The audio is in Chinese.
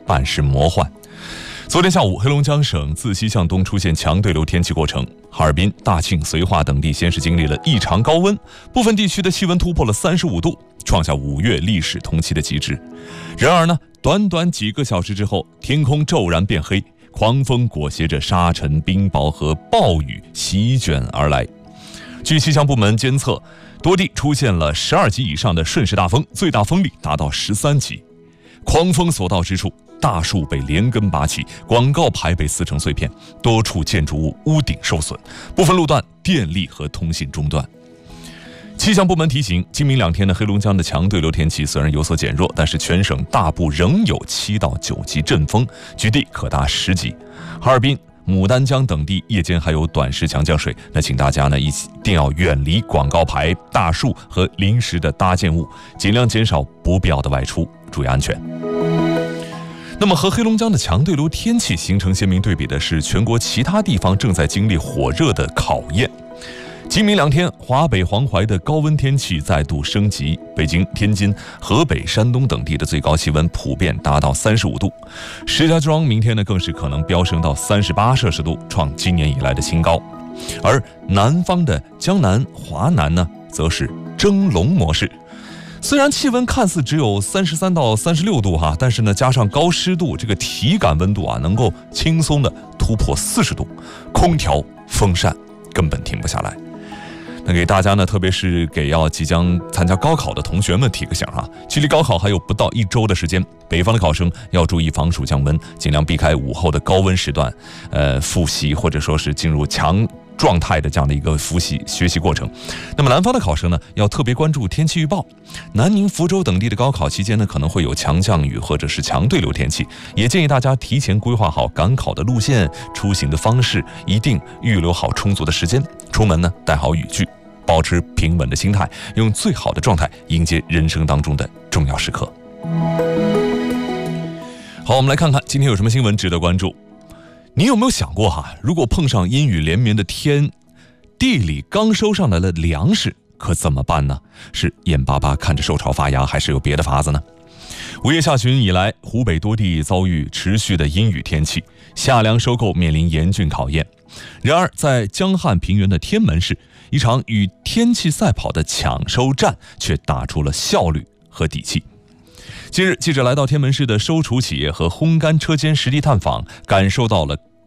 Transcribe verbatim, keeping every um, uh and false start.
半是魔幻。昨天下午，黑龙江省自西向东出现强对流天气过程，哈尔滨、大庆、绥化等地先是经历了异常高温，部分地区的气温突破了三十五度，创下五月历史同期的极值。然而呢，短短几个小时之后，天空骤然变黑，狂风裹挟着沙尘、冰雹和暴雨席卷而来。据气象部门监测，多地出现了十二级以上的顺势大风，最大风力达到十三级。狂风所到之处，大树被连根拔起，广告牌被撕成碎片，多处建筑物屋顶受损，部分路段电力和通信中断。气象部门提醒，今明两天的黑龙江的强对流天气虽然有所减弱，但是全省大部仍有七到九级阵风，局地可达十级。哈尔滨、牡丹江等地夜间还有短时强降水，那请大家呢一定要远离广告牌、大树和临时的搭建物，尽量减少不必要的外出，注意安全。那么和黑龙江的强对流天气形成鲜明对比的是，全国其他地方正在经历火热的考验。今明两天，华北、黄淮的高温天气再度升级，北京、天津、河北、山东等地的最高气温普遍达到三十五度，石家庄明天呢更是可能飙升到三十八摄氏度，创今年以来的新高。而南方的江南、华南呢，则是蒸笼模式。虽然气温看似只有三十三到三十六度哈，但是呢，加上高湿度，这个体感温度啊，能够轻松的突破四十度，空调、风扇根本停不下来。那给大家呢，特别是给要即将参加高考的同学们提个醒哈，距离高考还有不到一周的时间，北方的考生要注意防暑降温，尽量避开午后的高温时段，呃，复习或者说是进入强状态的这样的一个复习学习过程。那么南方的考生呢，要特别关注天气预报。南宁、福州等地的高考期间呢，可能会有强降雨或者是强对流天气，也建议大家提前规划好赶考的路线、出行的方式，一定预留好充足的时间。出门呢，带好雨具，保持平稳的心态，用最好的状态迎接人生当中的重要时刻。好，我们来看看今天有什么新闻值得关注。你有没有想过哈，如果碰上阴雨连绵的天，地里刚收上来了粮食，可怎么办呢？是眼巴巴看着受潮发芽，还是有别的法子呢？五月下旬以来，湖北多地遭遇持续的阴雨天气，夏粮收购面临严峻考验。然而，在江汉平原的天门市，一场与天气赛跑的抢收战却打出了效率和底气。近日，记者来到天门市的收储企业和烘干车间实地探访，感受到了